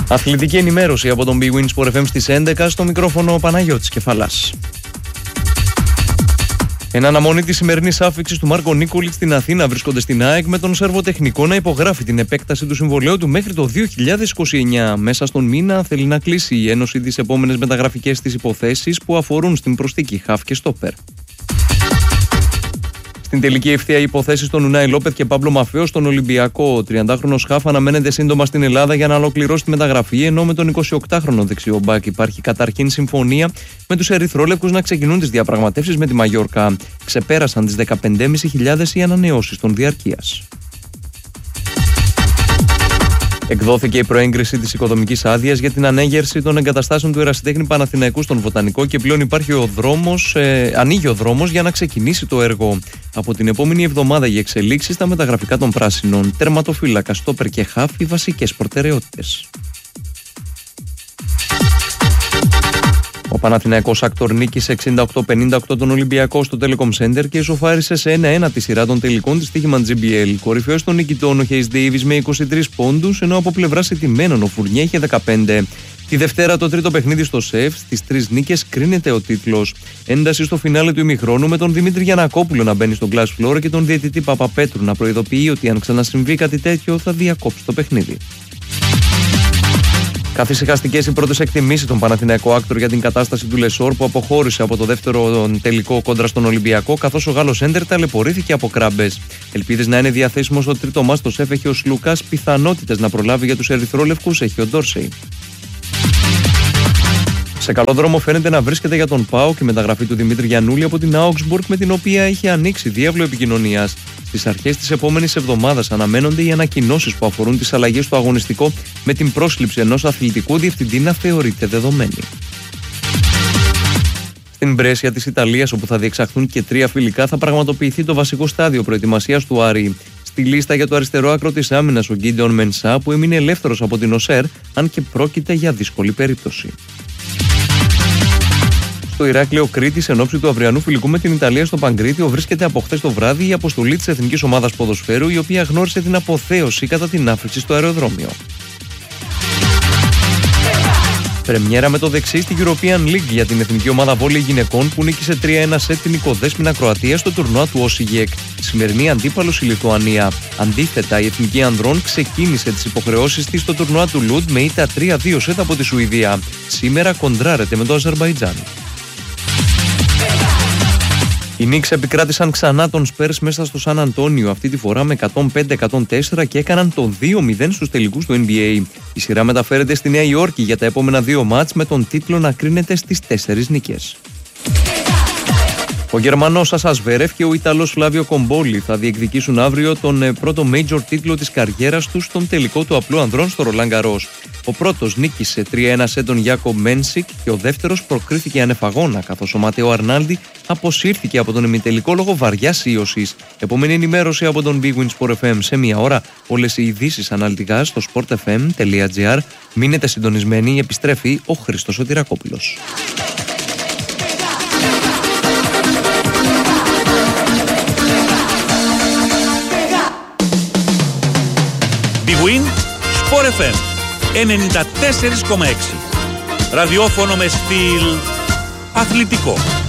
Αθλητική ενημέρωση από τον Big Win Sport FM στις 11, στο μικρόφωνο ο Παναγιώτης Κεφαλάς. Εν αναμονή της σημερινής άφιξης του Μάρκο Νίκολιτς στην Αθήνα βρίσκονται στην ΑΕΚ, με τον Σερβοτεχνικό να υπογράφει την επέκταση του συμβολαίου του μέχρι το 2029. Μέσα στον μήνα θέλει να κλείσει η Ένωση τις επόμενες μεταγραφικές της υποθέσεις που αφορούν στην προσθήκη χαφ και στόπερ. Στην τελική ευθεία οι υποθέσεις των Ουνάι Λόπεθ και Παύλο Μαφέο στον Ολυμπιακό. Ο 30χρονος χαφ αναμένεται σύντομα στην Ελλάδα για να ολοκληρώσει τη μεταγραφή, ενώ με τον 28χρονο δεξιό μπακ υπάρχει καταρχήν συμφωνία με τους ερυθρόλευκους να ξεκινούν τις διαπραγματεύσεις με τη Μαγιόρκα. Ξεπέρασαν τις 15.500 οι ανανεώσεις των διαρκείας. Εκδόθηκε η προέγκριση της οικοδομικής άδειας για την ανέγερση των εγκαταστάσεων του Ερασιτέχνη Παναθηναϊκού στον Βοτανικό και πλέον ανοίγει ο δρόμος για να ξεκινήσει το έργο. Από την επόμενη εβδομάδα οι εξελίξεις στα μεταγραφικά των πράσινων. Τερματοφύλακα, στόπερ και χαφ, οι βασικές προτεραιότητες. Ο Παναθηναϊκός Άκτορ νίκησε 68-58 τον Ολυμπιακό στο Telecom Center και ισοφάρισε σε 1-1 τη σειρά των τελικών της Τύχημαν GBL. Κορυφαίος των νικητών ο Hayes Davis με 23 πόντους, ενώ από πλευράς ηττημένων ο Φουρνιέ είχε 15. Τη Δευτέρα το τρίτο παιχνίδι στο ΣΕΦ, στις 3 νίκες κρίνεται ο τίτλος. Ένταση στο φινάλε του ημιχρόνου, με τον Δημήτρη Γιαννακόπουλο να μπαίνει στον glass floor και τον διαιτητή Παπαπέτρου να προειδοποιεί ότι αν ξανασυμβεί κάτι τέτοιο θα διακόψει το παιχνίδι. Καθησυχαστικές οι πρώτες εκτιμήσεις των Παναθηναϊκό Άκτορ για την κατάσταση του Λεσόρ, που αποχώρησε από το δεύτερο τελικό κόντρα στον Ολυμπιακό, καθώς ο Γάλλος Έντερ ταλαιπωρήθηκε από κράμπες. Ελπίδες να είναι διαθέσιμο στο τρίτο μάτς στο ΣΕΦ έχει ο Σλούκας, πιθανότητες να προλάβει για τους ερυθρόλευκους έχει ο Ντόρσεϊ. Σε καλό δρόμο φαίνεται να βρίσκεται για τον ΠΑΟΚ η μεταγραφή του Δημήτρη Γιαννούλη από την Augsburg, με την οποία είχε ανοίξει διάβλο επικοινωνίας. Στις αρχές της επόμενης εβδομάδας αναμένονται οι ανακοινώσεις που αφορούν τις αλλαγές στο αγωνιστικό, με την πρόσληψη ενός αθλητικού διευθυντή να θεωρείται δεδομένη. Στην Μπρέσια της Ιταλίας, όπου θα διεξαχθούν και 3 φιλικά, θα πραγματοποιηθεί το βασικό στάδιο προετοιμασίας του Άρη. Στη λίστα για το αριστερό άκρο της άμυνας ο Γκίντεον Μενσά, που έμεινε ελεύθερος από την ΟΣΕΡ, αν και πρόκειται για δύσκολη περίπτωση. Στο Ηράκλειο Κρήτης, εν ώψη του αυριανού φιλικού με την Ιταλία στο Παγκρίτιο, βρίσκεται από χθες το βράδυ η αποστολή της Εθνικής Ομάδας Ποδοσφαίρου, η οποία γνώρισε την αποθέωση κατά την άφηξη στο αεροδρόμιο. Πρεμιέρα με το δεξί στη European League για την Εθνική Ομάδα Βόλεϊ Γυναικών, που νίκησε 3-1 σετ την οικοδέσποινα Κροατία στο τουρνουά του Όσιγεκ. Σημερινή αντίπαλος η Λιθουανία. Αντίθετα, η Εθνική Ανδρών ξεκίνησε τις υποχρεώσεις της στο τουρνουά του Λουντ με ήττα 3-2 σετ από τη Σουηδία. Σήμερα κοντράρεται με το Αζερμπαϊτζάν. Οι Knicks επικράτησαν ξανά τον Spurs μέσα στο Σαν Αντώνιο, αυτή τη φορά με 105-104, και έκαναν το 2-0 στους τελικούς του NBA. Η σειρά μεταφέρεται στη Νέα Υόρκη για τα επόμενα 2 μάτς, με τον τίτλο να κρίνεται στις 4 νίκες. Ο Γερμανός Σάσα Ζβέρεφ και ο Ιταλός Φλάβιο Κομπόλι θα διεκδικήσουν αύριο τον πρώτο major τίτλο της καριέρας τους στον τελικό του απλού ανδρών στο Ρολάν Γκαρός. Ο πρώτος νίκησε 3-1 σε τον Γιάκο Μένσικ και ο δεύτερος προκρίθηκε ανεφαγώνα, καθώς ο Ματέο Αρνάλντι αποσύρθηκε από τον ημιτελικό λόγω βαριάς ίωσης. Επόμενη ενημέρωση από τον Big Win Sport FM σε 1 ώρα. Όλες οι ειδήσεις αναλυτικά στο sportfm.gr. Μείνετε συντονισμένοι, επιστρέφει ο Χρήστος Σωτηρακόπουλος. Big Win Sport FM 94,6. Ραδιόφωνο με στυλ αθλητικό.